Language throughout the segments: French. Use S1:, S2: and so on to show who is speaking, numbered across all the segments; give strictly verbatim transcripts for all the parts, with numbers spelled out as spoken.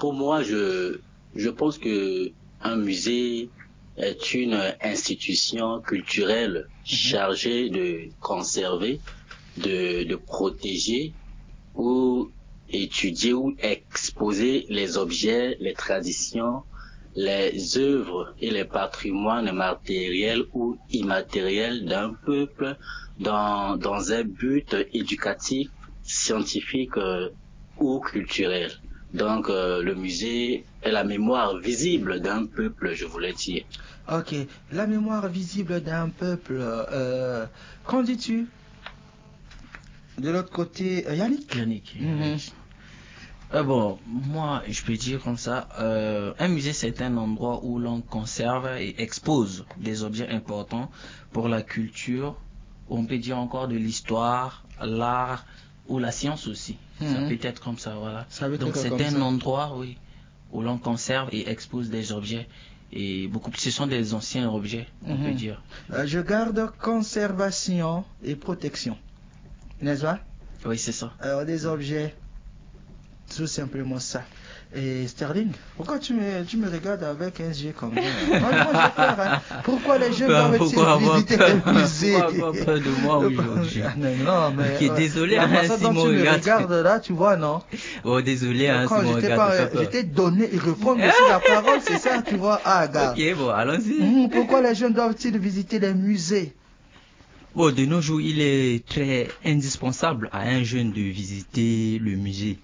S1: pour moi, je, je pense que un musée est une institution culturelle chargée de conserver, de, de protéger ou étudier ou exposer les objets, les traditions, les œuvres et les patrimoines matériels ou immatériels d'un peuple dans, dans un but éducatif, scientifique euh, ou culturel. Donc euh, le musée est la mémoire visible d'un peuple, je voulais dire.
S2: Ok, la mémoire visible d'un peuple, euh, qu'en dis-tu? De l'autre côté, euh, Yannick?
S3: Yannick.
S2: Mm-hmm.
S3: Euh, bon, moi, je peux dire comme ça, euh, un musée, c'est un endroit où l'on conserve et expose des objets importants pour la culture, on peut dire encore de l'histoire, l'art ou la science aussi. Mm-hmm. Ça peut être comme ça, voilà.
S2: Ça veut
S3: Donc,
S2: être
S3: c'est
S2: comme
S3: un
S2: ça.
S3: endroit, oui, où l'on conserve et expose des objets. Et beaucoup plus, ce sont des anciens objets, on mm-hmm. peut dire.
S2: Euh, je garde conservation et protection, n'est-ce pas?
S3: Oui, c'est ça.
S2: Alors, des objets, tout simplement ça. Et Sterling, pourquoi tu me, tu me regardes avec un yeux comme ça? Moi, moi j'ai peur, hein. Pourquoi les jeunes doivent-ils visiter des musées?
S3: Pourquoi avoir peur de moi aujourd'hui?
S2: Non, non, mais
S3: okay, désolé,
S2: la
S3: hein,
S2: façon dont tu me regardes là, tu vois, non?
S3: Oh, désolé, hein,
S2: quand
S3: Simon,
S2: je t'ai
S3: regarde,
S2: pas, je t'ai donné et reprendre aussi la parole, c'est ça, tu vois? Ah, regarde.
S3: Ok, bon, allons-y.
S2: Mmh, pourquoi les jeunes doivent-ils visiter les musées?
S3: Bon, de nos jours, il est très indispensable à un jeune de visiter le musée.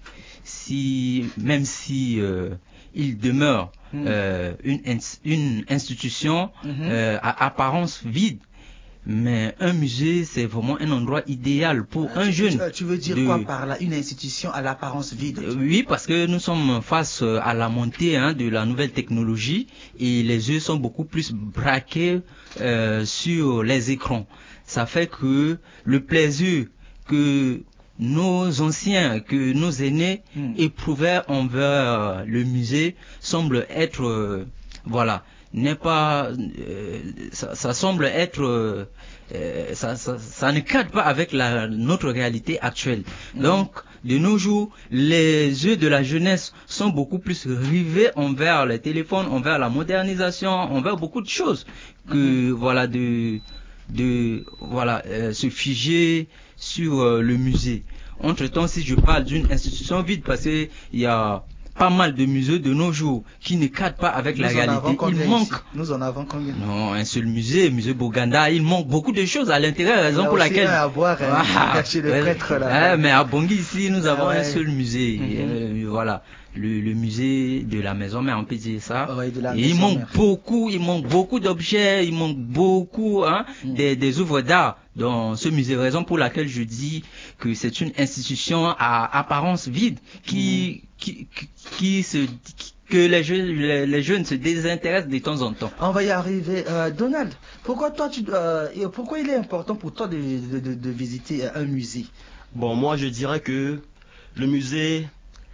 S3: Si, même si euh, il demeure mmh. euh, une, une institution mmh. euh, à apparence vide, mais un musée, c'est vraiment un endroit idéal pour
S2: euh,
S3: un
S2: tu,
S3: jeune.
S2: Tu, tu veux dire de... quoi par là? Une institution à l'apparence vide?
S3: euh, Oui, parce que nous sommes face à la montée hein, de la nouvelle technologie et les yeux sont beaucoup plus braqués euh, sur les écrans. Ça fait que le plaisir que nos anciens, que nos aînés mm. éprouvaient envers le musée semble être, euh, voilà, n'est pas, euh, ça, ça semble être, euh, ça, ça, ça ne cadre pas avec la, notre réalité actuelle. Mm. Donc, de nos jours, les yeux de la jeunesse sont beaucoup plus rivés envers les téléphones, envers la modernisation, envers beaucoup de choses que, mm. voilà, de de voilà euh, se figer sur euh, le musée. Entre-temps, si je parle d'une institution vide, parce qu'il y a pas mal de musées de nos jours qui ne cadrent pas avec
S2: Nous
S3: la réalité. Il manque.
S2: Ici. Nous en avons combien?
S3: Non, un seul musée, musée Boganda. Il manque beaucoup de choses à l'intérieur, raison pour laquelle.
S2: Il y a aussi un à voir, hein, ah, chez le
S3: ouais,
S2: prêtre là.
S3: Ouais, mais à Bangui ici, nous avons
S2: ah, ouais.
S3: un seul musée.
S2: Mm-hmm.
S3: euh, voilà. Le, le musée de la maison mère, on peut dire ça.
S2: Oh, ouais, de la
S3: et il manque
S2: mère.
S3: beaucoup, il manque beaucoup d'objets, il manque beaucoup hein, mm. des, des œuvres d'art dans ce musée. Raison pour laquelle je dis que c'est une institution à apparence vide qui, mm. qui, qui, qui se, qui, que les jeunes, les, les jeunes se désintéressent de temps en temps.
S2: On va y arriver. Euh, Donald, pourquoi toi, tu, euh, pourquoi il est important pour toi de, de, de, de visiter un musée?
S4: Bon, moi je dirais que le musée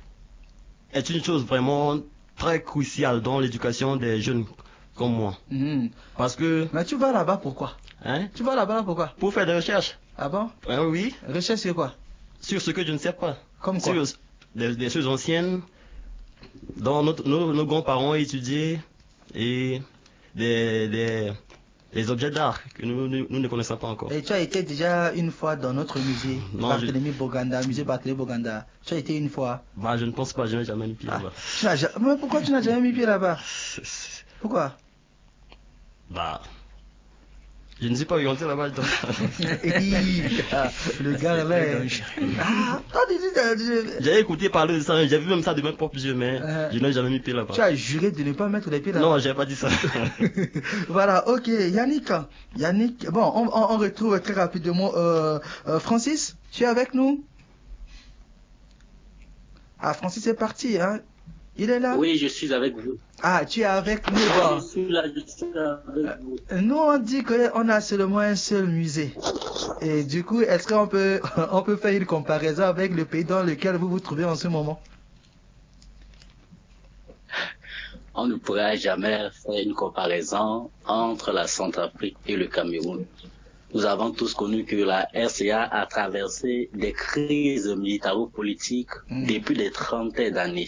S4: est une chose vraiment très cruciale dans l'éducation des jeunes comme moi.
S2: Mmh.
S4: Parce que...
S2: Mais tu vas là-bas pourquoi?
S4: Hein?
S2: Tu vas là-bas pourquoi?
S4: Pour faire des recherches.
S2: Ah bon?
S4: Euh, oui.
S2: Recherche sur quoi?
S4: Sur ce que je ne sais pas.
S2: Comme quoi?
S4: Sur des, des choses anciennes dont notre, nos, nos grands-parents ont étudié et des... des les objets d'art que nous, nous, nous ne connaissons pas encore.
S2: Et tu as été déjà une fois dans notre musée,
S4: non,
S2: Barthélemy
S4: je...
S2: Boganda, musée Barthélemy Boganda. Tu as été une fois?
S4: Bah, je ne pense pas, je n'ai jamais mis pied
S2: ah,
S4: là-bas.
S2: Ja... Mais pourquoi tu n'as jamais mis pied là-bas? Pourquoi?
S4: Bah, je ne suis pas orienté là-bas.
S2: Le gars là. Ah,
S4: j'ai écouté parler de ça, j'ai vu même ça de mes propres yeux, mais euh, je n'ai jamais mis pied là-bas.
S2: Tu as juré de ne pas mettre les pieds là-bas?
S4: Non, j'ai pas dit ça.
S2: Voilà, ok, Yannick, Yannick, bon, on, on, on retrouve très rapidement euh, euh, Francis, tu es avec nous? Ah, Francis est parti, hein? Il est là?
S1: Oui, je suis avec vous.
S2: Ah, tu es avec nous. Bon.
S1: Je suis là, je suis avec vous.
S2: Euh, nous, on dit qu'on a seulement un seul musée. Et du coup, est-ce qu'on peut, on peut faire une comparaison avec le pays dans lequel vous vous trouvez en ce moment?
S1: On ne pourra jamais faire une comparaison entre la Centrafrique et le Cameroun. Nous avons tous connu que la R C A a traversé des crises militaro-politiques mmh. depuis des trentaines d'années.